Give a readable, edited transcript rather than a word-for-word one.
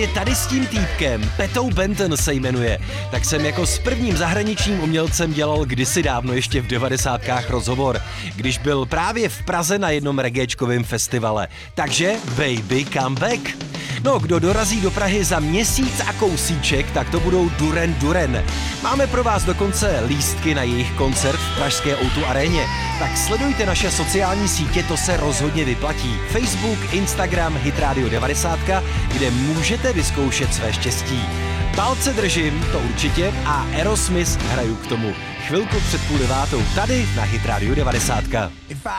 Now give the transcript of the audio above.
Tady s tím týpkem, Petou Benton se jmenuje, tak jsem jako s prvním zahraničním umělcem dělal kdysi dávno ještě v 90kách rozhovor, když byl právě v Praze na jednom reggaečkovém festivale. Takže baby come back. No, kdo dorazí do Prahy za měsíc a kousíček, tak to budou Duran Duran. Máme pro vás dokonce lístky na jejich koncert v pražské O2 aréně. Tak sledujte naše sociální sítě, to se rozhodně vyplatí. Facebook, Instagram, Hit Radio 90, kde můžete vyzkoušet své štěstí. Palce držím, to určitě, a Aerosmith hraju k tomu. Chvilku před 8:30 tady na Hit Radio 90.